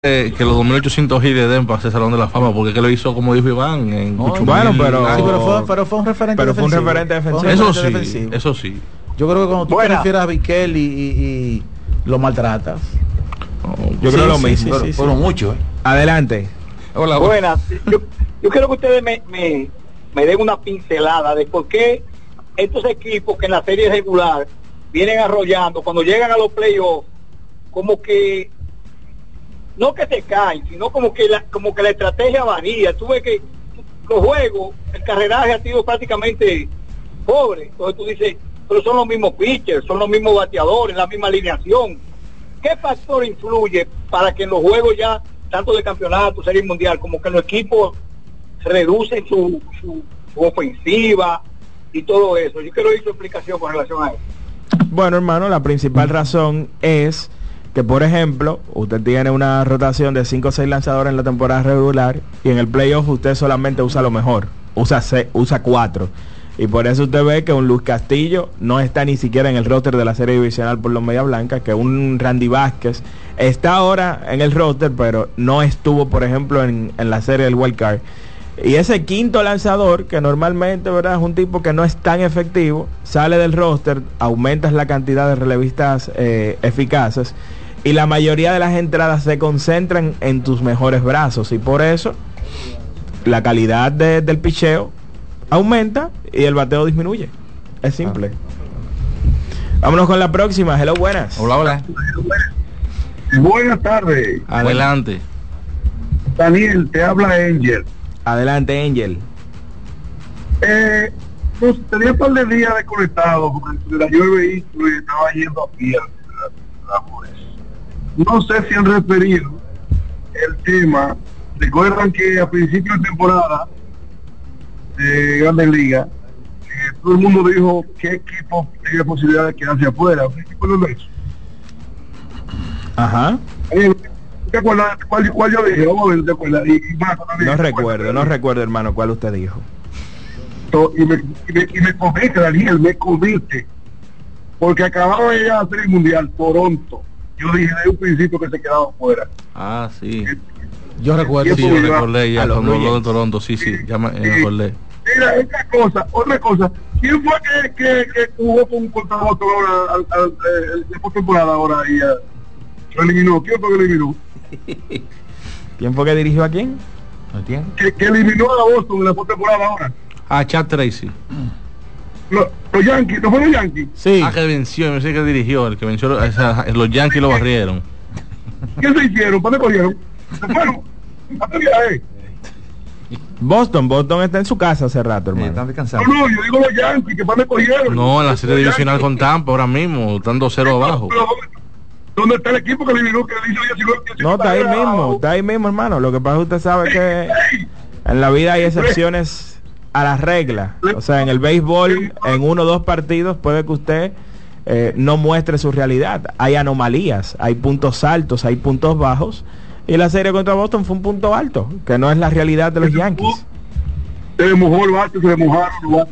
que los 2.800 hits de Denver ese Salón de la Fama, porque que lo hizo, como dijo Iván, en bueno, pero fue un referente defensivo. Eso sí. Yo creo que cuando tú te refieres a Bikel y lo maltratas. Yo creo lo mismo. Fueron muchos. Adelante. Hola. Buenas. Yo quiero que ustedes me den una pincelada de por qué estos equipos que en la serie regular vienen arrollando, cuando llegan a los playoffs, como que no que se caen, sino como que la estrategia varía. Tú ves que los juegos, el carreraje ha sido prácticamente pobre. Entonces tú dices, pero son los mismos pitchers, son los mismos bateadores, la misma alineación. ¿Qué factor influye para que en los juegos ya, tanto de campeonato, serie mundial, como que los equipos reducen su ofensiva y todo eso? Yo quiero oír su explicación con relación a eso. Bueno, hermano, la principal razón es que, por ejemplo, usted tiene una rotación de 5 o 6 lanzadores en la temporada regular y en el playoff usted solamente usa lo mejor, usa 4. Y por eso usted ve que un Luis Castillo no está ni siquiera en el roster de la serie divisional por los Medias Blancas, que un Randy Vázquez está ahora en el roster, pero no estuvo, por ejemplo, en la serie del Wild Card. Y ese quinto lanzador, que normalmente, ¿verdad?, es un tipo que no es tan efectivo, sale del roster, aumentas la cantidad de relevistas eficaces, y la mayoría de las entradas se concentran en tus mejores brazos, y por eso la calidad del picheo aumenta y el bateo disminuye. Es simple. Vámonos con la próxima. Hello, buenas. Hola. Buenas tardes. Adelante. Daniel, te habla Angel. Adelante, Angel. Tenía un par de días desconectado porque yo el vehículo y estaba yendo a pie. No sé si han referido el tema. Recuerdan que a principio de temporada de Grandes Ligas, todo el mundo dijo qué equipo tenía posibilidad de quedarse afuera. ¿Qué acuerdas de eso? Ajá. ¿Te acuerdas cuál yo dije? ¿Te acuerdas? No recuerdo, hermano, cuál usted dijo. Y me comiste, Daniel, me comiste. Porque acababa de llegar a la Serie Mundial, Toronto. Yo dije de un principio que se quedaba fuera. Ah, sí. Yo recuerdo. Sí, yo recordé ya cuando habló de Toronto. Sí, ya me recordé. Mira, otra cosa. ¿Quién fue que jugó contra otro ahora la postemporada ahora y lo eliminó? ¿Quién fue que eliminó? ¿Quién fue que dirigió a quién? Que eliminó a Boston en la postemporada ahora. Chad Tracy. Los Yankees, ¿no fue los Yankees? Sí. Que venció, no sé qué dirigió, el que venció, los Yankees lo barrieron. ¿Qué se hicieron? ¿Para qué cogieron? Se fueron. Boston está en su casa hace rato, hermano. Están descansando. No, yo digo los Yankees, que para me cogieron. No, en la serie divisional con Tampa ahora mismo, están 2-0 abajo. ¿Dónde está el equipo que eliminó, que le hizo 19? No, está ahí mismo, hermano. Lo que pasa es que usted sabe que en la vida hay excepciones a la regla. O sea, en el béisbol, en 1 o 2 partidos puede que usted no muestre su realidad. Hay anomalías, hay puntos altos, hay puntos bajos. Y la serie contra Boston fue un punto alto, que no es la realidad de los Yankees. Se mojó el bate, se mojaron.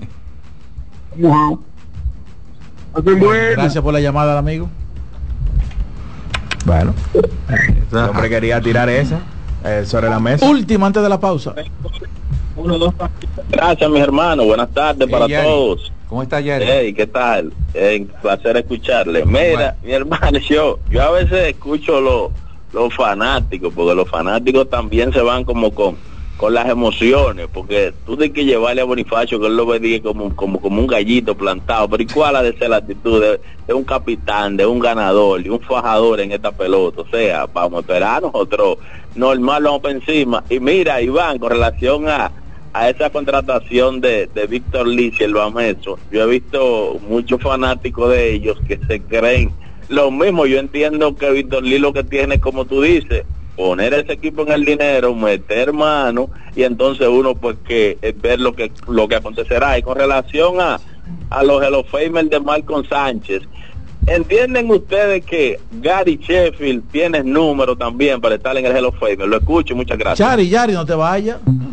Gracias por la llamada, amigo. Bueno, el hombre quería tirar esa sobre la mesa. Última antes de la pausa. Gracias, mis hermanos. Buenas tardes para todos. ¿Cómo está, Jerry? Hey, ¿qué tal? Placer escucharle. Mira, mi hermano, yo a veces escucho los fanáticos, porque los fanáticos también se van como con las emociones, porque tú tienes que llevarle a Bonifacio que él lo ve como un gallito plantado, pero ¿y cuál ha de ser la actitud de un capitán, de un ganador, de un fajador en esta pelota? O sea, vamos a esperar nosotros, normal, vamos por encima. Y mira, Iván, con relación a esa contratación de Víctor Lee y el Bameso, yo he visto muchos fanáticos de ellos que se creen lo mismo. Yo entiendo que Víctor Lee lo que tiene, como tú dices, poner ese equipo en el dinero, meter mano, y entonces uno pues que ver lo que acontecerá. Y con relación a los Hall of Famers de Malcolm Sánchez, ¿entienden ustedes que Gary Sheffield tiene número también para estar en el Hall of Famer? Lo escucho, muchas gracias. Yari, no te vayas.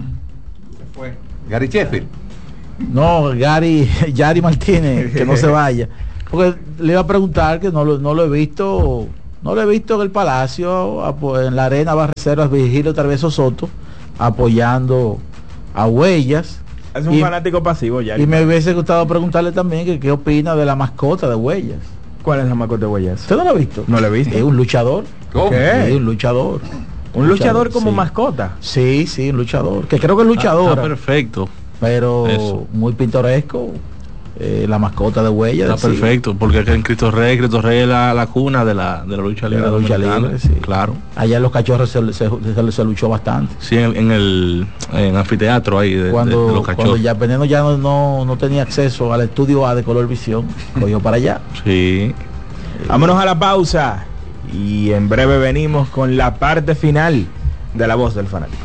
Gary Sheffield. No, Yari Martínez, que no se vaya. Porque le iba a preguntar, que no lo he visto No lo he visto en el Palacio, en la arena Barreseras, Virgilio Travieso Soto, apoyando a Huellas. Es un fanático pasivo ya. Y me hubiese gustado preguntarle también que qué opina de la mascota de Huellas. ¿Cuál es la mascota de Huellas? ¿Usted no lo ha visto? No lo he visto. Es un luchador. ¿Cómo? Es un luchador. ¿Un luchador como sí. mascota? Sí, un luchador. Que creo que es luchador. Perfecto. Pero eso. Muy pintoresco. La mascota de Huellas. Está perfecto, porque acá en Cristo Rey es la cuna de la lucha libre. De la lucha libre, sí. Claro. Allá en Los Cachorros se luchó bastante. Sí, en el anfiteatro ahí de cuando Los Cachorros. Cuando ya Veneno ya no tenía acceso al estudio A de Color Visión, cogió para allá. Sí. Vámonos a la pausa y en breve venimos con la parte final de La Voz del Fanático.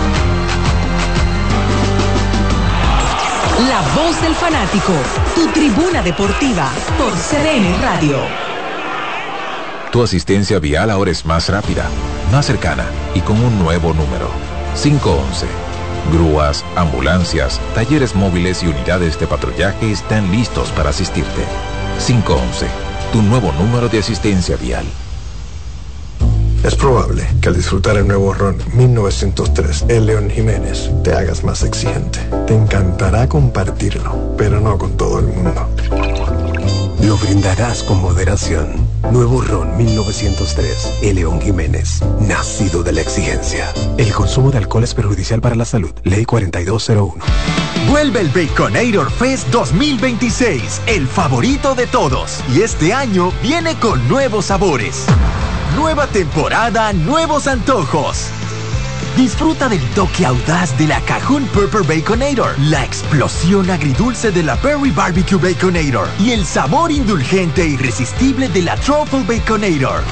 La Voz del Fanático, tu tribuna deportiva por CDN Radio. Tu asistencia vial ahora es más rápida, más cercana y con un nuevo número. 511. Grúas, ambulancias, talleres móviles y unidades de patrullaje están listos para asistirte. 511. Tu nuevo número de asistencia vial. Es probable que al disfrutar el nuevo ron 1903, el León Jiménez, te hagas más exigente. Te encantará compartirlo, pero no con todo el mundo. Lo brindarás con moderación. Nuevo ron 1903, el León Jiménez, nacido de la exigencia. El consumo de alcohol es perjudicial para la salud. Ley 4201. Vuelve el Baconator Fest 2026, el favorito de todos. Y este año viene con nuevos sabores. Nueva temporada, nuevos antojos. Disfruta del toque audaz de la Cajun Pepper Baconator, la explosión agridulce de la Berry Barbecue Baconator y el sabor indulgente e irresistible de la Truffle Baconator.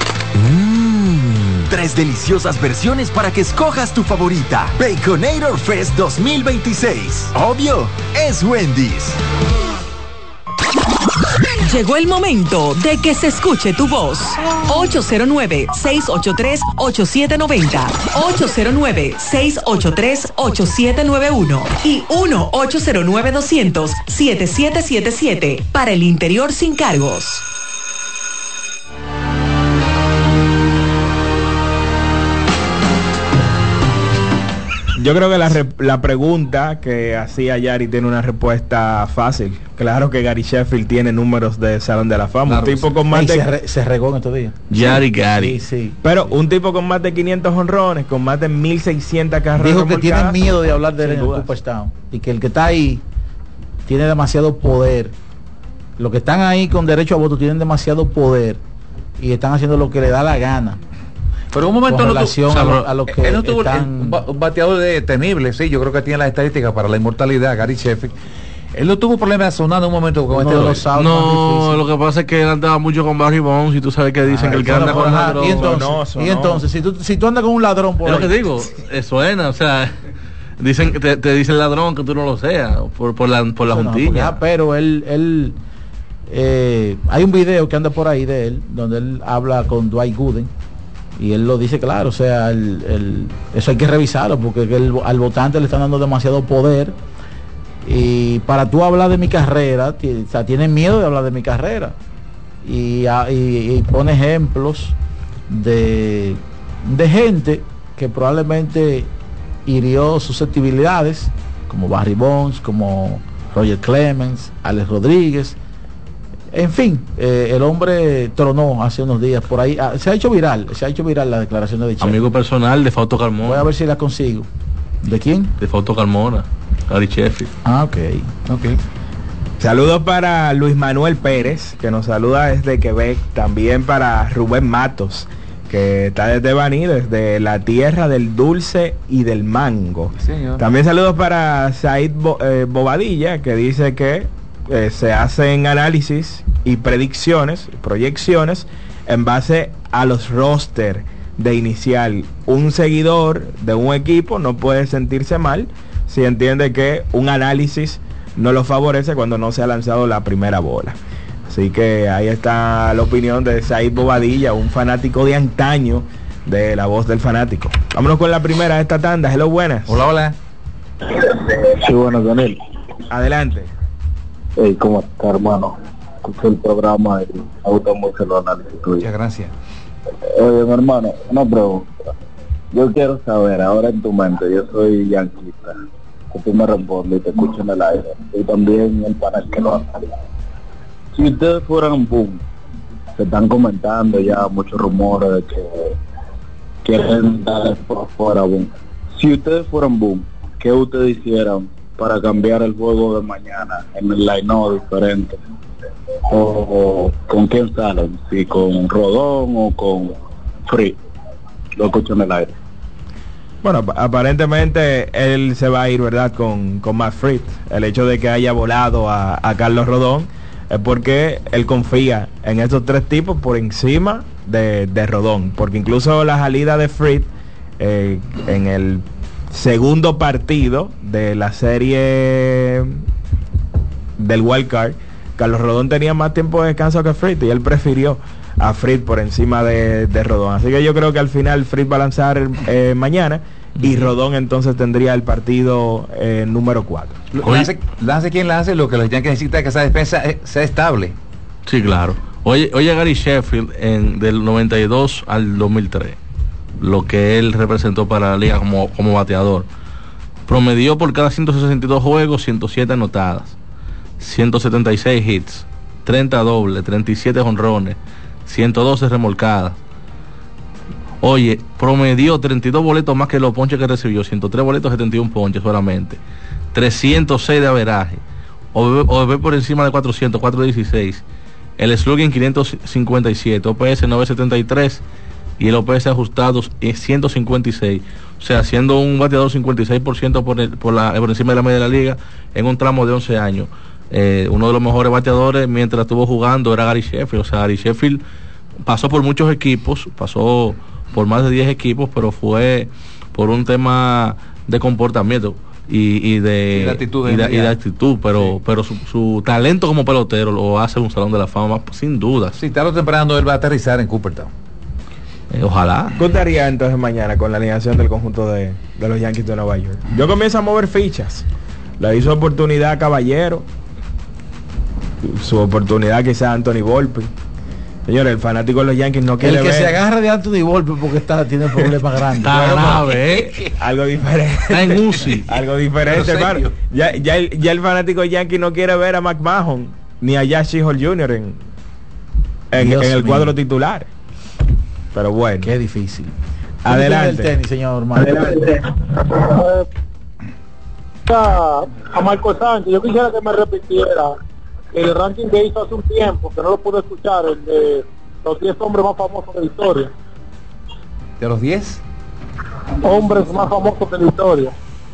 3 deliciosas versiones para que escojas tu favorita. Baconator Fest 2026. Obvio, es Wendy's. Llegó el momento de que se escuche tu voz. 809-683-8790. 809-683-8791. Y 1-809-200-7777. Para el interior sin cargos. Yo creo que la pregunta que hacía Yari tiene una respuesta fácil. Claro que Gary Sheffield tiene números de Salón de la Fama. Claro, un tipo con más se regó en estos días. Gary. Sí. Pero un tipo con más de 500 honrones, con más de 1,600 carreras. Dijo que tiene miedo de hablar de él en el dudas. Cooperstown. Y que el que está ahí tiene demasiado poder. Los que están ahí con derecho a voto tienen demasiado poder. Y están haciendo lo que le da la gana. Pero un momento con no relación a lo que él no tuvo están... un bateador temible, sí, yo creo que tiene las estadísticas para la inmortalidad, Gary Sheffield. Él no tuvo problemas sonando en un momento con Uno de los outs No, más difíciles. lo que pasa es que él andaba mucho con Barry Bonds y tú sabes que dicen que el que anda con ladrón. Y entonces, si tú andas con un ladrón por es lo ahí, que digo, suena, o sea, dicen que te dice el ladrón que tú no lo seas por la juntilla. pero él hay un video que anda por ahí de él donde él habla con Dwight Gooden y él lo dice claro, o sea, eso hay que revisarlo porque al votante le están dando demasiado poder. Y para tú hablar de mi carrera, o sea, tienen miedo de hablar de mi carrera. Y pone ejemplos de gente que probablemente hirió susceptibilidades, como Barry Bonds, como Roger Clemens, Alex Rodríguez. En fin, el hombre tronó hace unos días por ahí. Se ha hecho viral la declaración de Sheffield. Amigo personal de Fausto Carmona. Voy a ver si la consigo. ¿De quién? De Fausto Carmona, Gary Sheffield. Ok. Saludos para Luis Manuel Pérez, que nos saluda desde Quebec. También para Rubén Matos, que está desde Baní, desde la tierra del dulce y del mango. Señor. También saludos para Said Bobadilla, que dice que se hacen análisis y proyecciones en base a los roster de inicial. Un seguidor de un equipo no puede sentirse mal si entiende que un análisis no lo favorece cuando no se ha lanzado la primera bola. Así que ahí está la opinión de Said Bobadilla, un fanático de antaño de La Voz del Fanático. Vámonos con la primera de esta tanda. Hello, buenas. Hola. Sí, bueno, Daniel. Adelante. ¿Cómo está, hermano? Escuché el programa y me gusta mucho los análisis tuyos. Muchas gracias. Oye, mi hermano, una pregunta. Yo quiero saber, ahora en tu mente, yo soy yanquista, que tú me respondes y te escucho en el aire, y también el panel que lo hace. Si ustedes fueran boom, se están comentando ya muchos rumores de que quieren dar por fuera boom. Si ustedes fueran boom, ¿qué ustedes hicieran para cambiar el juego de mañana en el line-up diferente? ¿O con quién salen? ¿Si con Rodón o con Free? Lo escucho en el aire. Bueno, aparentemente él se va a ir, ¿verdad? Con Matt Fried. El hecho de que haya volado a Carlos Rodón es porque él confía en estos tres tipos por encima de Rodón. Porque incluso la salida de Fried en el segundo partido de la serie del Wild Card, Carlos Rodón tenía más tiempo de descanso que Fried y él prefirió a Fried por encima de Rodón. Así que yo creo que al final Fried va a lanzar mañana y Rodón entonces tendría el partido número 4. Lance quien lance, lo que los Yankees necesitan es que esa defensa sea estable. Sí, claro. Oye Gary Sheffield del 92 al 2003, lo que él representó para la liga como bateador. Promedió por cada 162 juegos 107 anotadas, 176 hits, 30 dobles, 37 jonrones, 112 remolcadas. Oye, promedió 32 boletos más que los ponches que recibió, 103 boletos, 71 ponches solamente, 306 de averaje, OBP por encima de 400, 416, el slugging 557, OPS 973 y el OPS ajustado es 156, o sea, siendo un bateador 56% por encima de la media de la liga en un tramo de 11 años. Uno de los mejores bateadores mientras estuvo jugando era Gary Sheffield. O sea, Gary Sheffield pasó por muchos equipos, pasó por más de 10 equipos, pero fue por un tema de comportamiento y de actitud, pero su talento como pelotero lo hace un salón de la fama sin duda. Sí, tarde o temprano él va a aterrizar en Cooperstown. Ojalá. ¿Qué estaría entonces mañana con la alineación del conjunto de los Yankees de Nueva York? Yo comienzo a mover fichas. Le hizo oportunidad a Caballero, su oportunidad quizá a Anthony Volpe. Señores, el fanático de los Yankees no quiere ver. El que se agarra de Anthony Volpe porque tiene problemas grandes. Algo diferente. Está en UCI. Algo diferente, hermano. Ya el fanático de Yankees no quiere ver a McMahon ni a Josh Hall Jr. en el cuadro titular. Pero bueno. Qué difícil. Adelante. El tenis, señor. Adelante. A Marco Sánchez, yo quisiera que me repitiera el ranking que hizo hace un tiempo, que no lo pude escuchar, el de los 10 hombres más famosos de la historia. ¿De los 10? Hombres más famosos de la historia.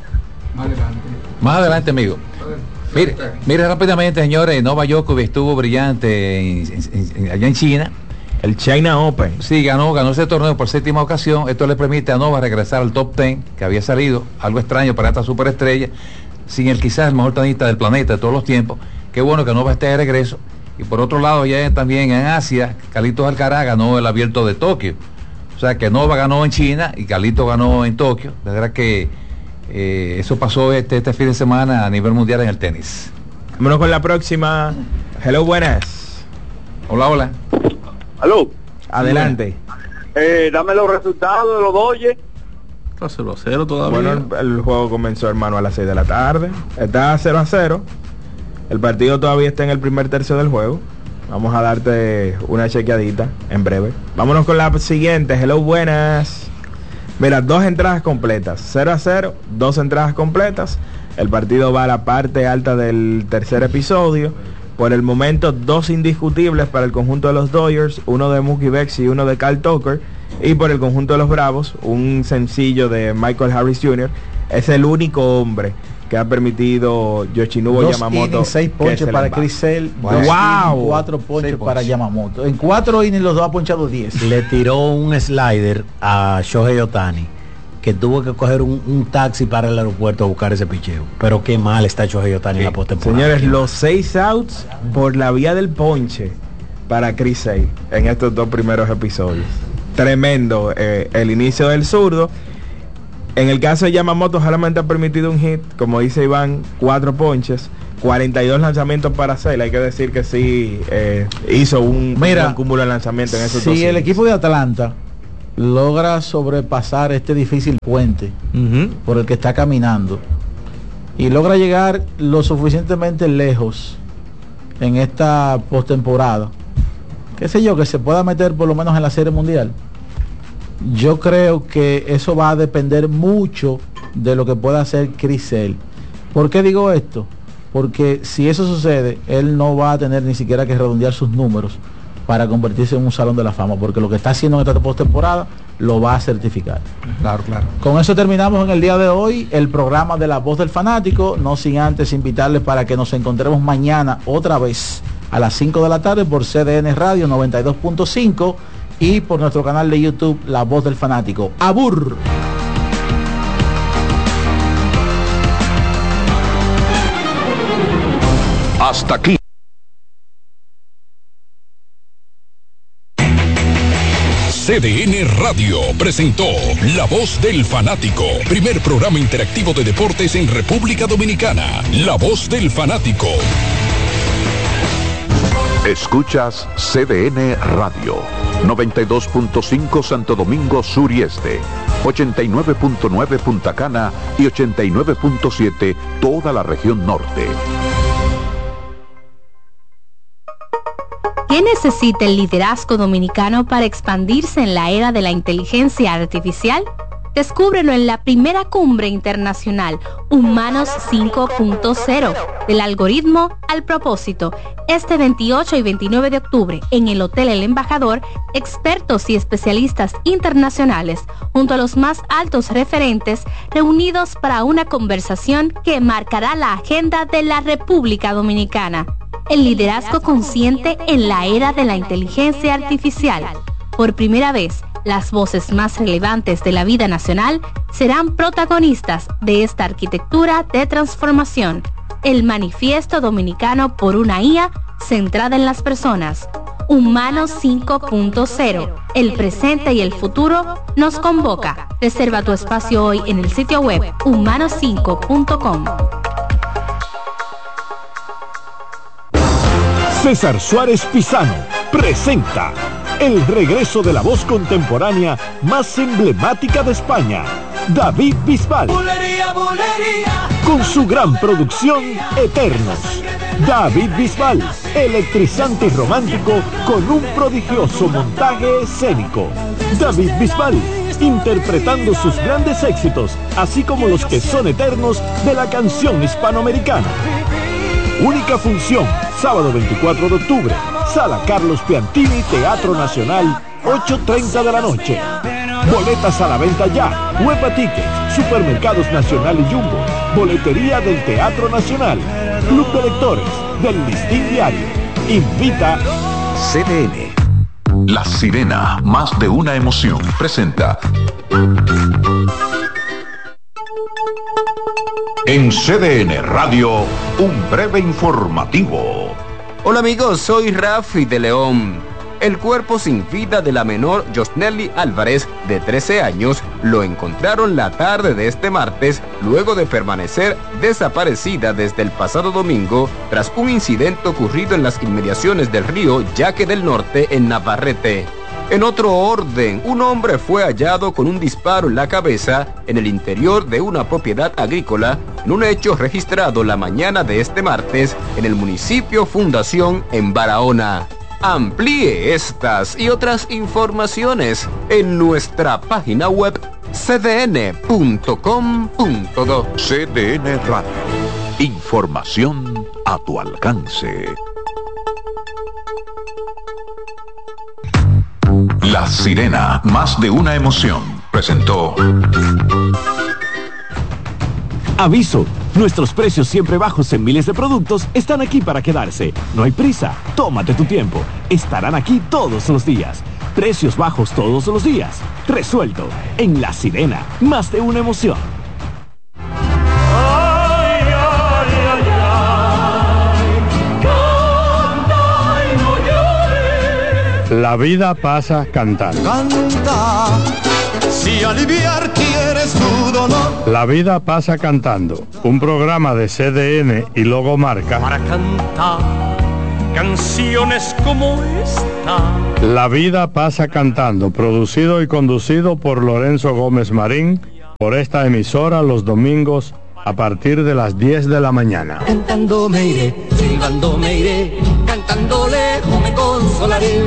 Más adelante, amigo. Mire rápidamente, señores, Novak Djokovic estuvo brillante allá en China. El China Open. Sí, ganó ese torneo por 7ª ocasión. Esto le permite a Novak regresar al top 10, que había salido, algo extraño para esta superestrella, sin el quizás el mejor tenista del planeta de todos los tiempos. Qué bueno que Novak esté de regreso. Y por otro lado, ya también en Asia, Carlitos Alcaraz ganó el Abierto de Tokio. O sea que Novak ganó en China y Carlitos ganó en Tokio. De verdad que eso pasó este fin de semana a nivel mundial en el tenis. Vámonos con la próxima. Hello, buenas. Hola. Aló. Adelante. Dame los resultados de los Dodgers. Está 0-0 todavía. Bueno, el juego comenzó, hermano, a las 6 de la tarde. Está 0-0. El partido todavía está en el primer tercio del juego. Vamos a darte una chequeadita en breve. Vámonos con la siguiente. Hello, buenas. Mira, 2 entradas completas. 0-0, 2 entradas completas. El partido va a la parte alta del tercer episodio. Por el momento, 2 indiscutibles para el conjunto de los Dodgers, uno de Mookie Betts y uno de Kyle Tucker. Y por el conjunto de los Bravos, un sencillo de Michael Harris Jr. Es el único hombre que ha permitido Yoshinobu Yamamoto. 6 ponches para Chris Sale, 4 ponches para Yamamoto. En 4 innings los dos ha ponchado 10. Le tiró un slider a Shohei Ohtani, que tuvo que coger un taxi para el aeropuerto a buscar ese picheo. Pero qué mal está Shohei Ohtani en la postemporada. Señores, los 6 outs por la vía del ponche para Chris Sale en estos 2 primeros episodios. Tremendo el inicio del zurdo. En el caso de Yamamoto solamente ha permitido un hit, como dice Iván, 4 ponches, 42 lanzamientos para Sale. Hay que decir que sí hizo un buen cúmulo de lanzamientos en esos dos. Si el equipo de Atlanta logra sobrepasar este difícil puente por el que está caminando y logra llegar lo suficientemente lejos en esta postemporada, qué sé yo, que se pueda meter por lo menos en la Serie Mundial, yo creo que eso va a depender mucho de lo que pueda hacer Chris Sale. ¿Por qué digo esto? Porque si eso sucede, él no va a tener ni siquiera que redondear sus números para convertirse en un salón de la fama, porque lo que está haciendo en esta postemporada lo va a certificar. Claro. Con eso terminamos en el día de hoy el programa de La Voz del Fanático, no sin antes invitarles para que nos encontremos mañana otra vez a las 5 de la tarde por CDN Radio 92.5 y por nuestro canal de YouTube La Voz del Fanático. ¡Abur! Hasta aquí. CDN Radio presentó La Voz del Fanático, primer programa interactivo de deportes en República Dominicana. La Voz del Fanático. Escuchas CDN Radio, 92.5 Santo Domingo Sur y Este, 89.9 Punta Cana y 89.7 toda la región norte. ¿Qué necesita el liderazgo dominicano para expandirse en la era de la inteligencia artificial? Descúbrelo en la primera cumbre internacional Humanos 5.0, del algoritmo al propósito, este 28 y 29 de octubre en el Hotel El Embajador. Expertos y especialistas internacionales, junto a los más altos referentes, reunidos para una conversación que marcará la agenda de la República Dominicana. El liderazgo consciente en la era de la inteligencia artificial. Por primera vez, las voces más relevantes de la vida nacional serán protagonistas de esta arquitectura de transformación. El Manifiesto Dominicano por una IA centrada en las personas. Humanos 5.0. El presente y el futuro nos convoca. Reserva tu espacio hoy en el sitio web humanos5.com. César Suárez Pisano presenta el regreso de la voz contemporánea más emblemática de España, David Bisbal. Bulería, bulería. Con su gran producción Eternos. David Bisbal, electrizante y romántico con un prodigioso montaje escénico. David Bisbal, interpretando sus grandes éxitos, así como los que son eternos de la canción hispanoamericana. Única función, sábado 24 de octubre, Sala Carlos Piantini, Teatro Nacional, 8:30 de la noche. Boletas a la venta ya. Huepa Tickets, Supermercados Nacional y Jumbo, Boletería del Teatro Nacional, Club de Lectores, del Listín Diario. Invita CDN. La Sirena, más de una emoción, presenta. En CDN Radio, un breve informativo. Hola amigos, soy Rafi de León. El cuerpo sin vida de la menor Josnelly Álvarez, de 13 años, lo encontraron la tarde de este martes, luego de permanecer desaparecida desde el pasado domingo, tras un incidente ocurrido en las inmediaciones del río Yaque del Norte, en Navarrete. En otro orden, un hombre fue hallado con un disparo en la cabeza en el interior de una propiedad agrícola, en un hecho registrado la mañana de este martes en el municipio Fundación, en Barahona. Amplíe estas y otras informaciones en nuestra página web cdn.com.do. CDN Radio. Información a tu alcance. La Sirena, más de una emoción, presentó. Aviso, nuestros precios siempre bajos en miles de productos están aquí para quedarse. No hay prisa, tómate tu tiempo. Estarán aquí todos los días. Precios bajos todos los días. Resuelto. En La Sirena, más de una emoción. La vida pasa cantando. Canta, si aliviar quieres tu dolor. La vida pasa cantando, un programa de CDN y Logomarca. Para cantar canciones como esta. La vida pasa cantando, producido y conducido por Lorenzo Gómez Marín, por esta emisora los domingos a partir de las 10 de la mañana. Cantando me iré, silbando me iré, cantando lejos me consolaré.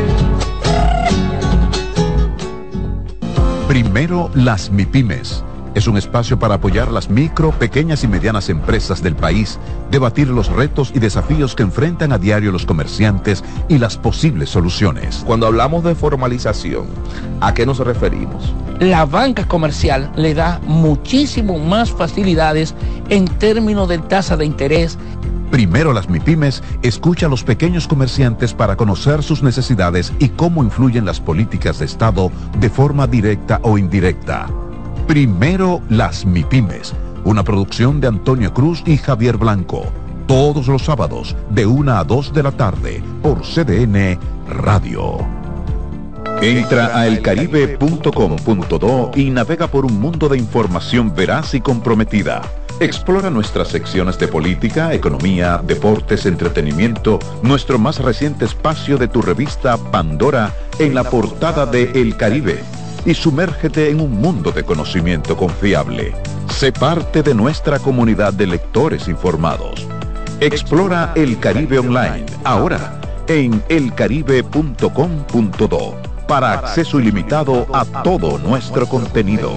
Primero las MIPYMES. Es un espacio para apoyar las micro, pequeñas y medianas empresas del país, debatir los retos y desafíos que enfrentan a diario los comerciantes y las posibles soluciones. Cuando hablamos de formalización, ¿a qué nos referimos? La banca comercial le da muchísimo más facilidades en términos de tasa de interés. Primero las MIPYMES escucha a los pequeños comerciantes para conocer sus necesidades y cómo influyen las políticas de Estado de forma directa o indirecta. Primero las MIPYMES, una producción de Antonio Cruz y Javier Blanco, todos los sábados de 1 a 2 de la tarde por CDN Radio. Entra a elcaribe.com.do y navega por un mundo de información veraz y comprometida. Explora nuestras secciones de política, economía, deportes, entretenimiento, nuestro más reciente espacio de tu revista Pandora en la portada de El Caribe. Y sumérgete en un mundo de conocimiento confiable. Sé parte de nuestra comunidad de lectores informados. Explora El Caribe Online, ahora en elcaribe.com.do, para acceso ilimitado a todo nuestro contenido.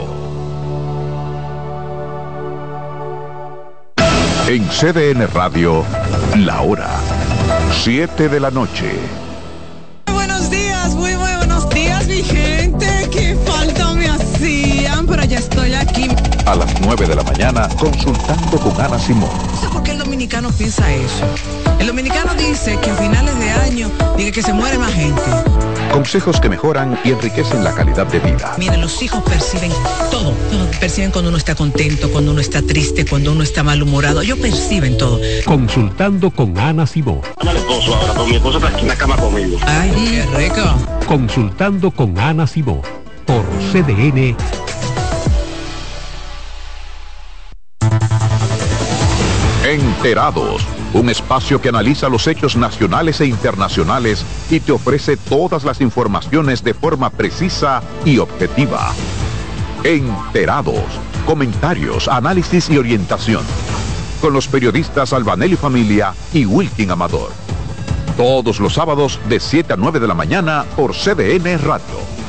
En CDN Radio, la hora 7 de la noche. Buenos días, muy buenos días, mi gente. Qué falta me hacían, pero ya estoy aquí. A las 9 de la mañana, consultando con Ana Simón. No sé por qué el dominicano piensa eso. El dominicano dice que a finales de año dice que se muere más gente. Consejos que mejoran y enriquecen la calidad de vida. Miren, los hijos perciben todo. Perciben cuando uno está contento, cuando uno está triste, cuando uno está malhumorado. Ellos perciben todo. Consultando con Ana Simón. Dame el esposo ahora, porque mi esposo está aquí en la cama conmigo. Ay, qué rico. Consultando con Ana Simón por CDN. Enterados, un espacio que analiza los hechos nacionales e internacionales y te ofrece todas las informaciones de forma precisa y objetiva. Enterados, comentarios, análisis y orientación. Con los periodistas Albanelli Familia y Wilkin Amador. Todos los sábados de 7 a 9 de la mañana por CDN Radio.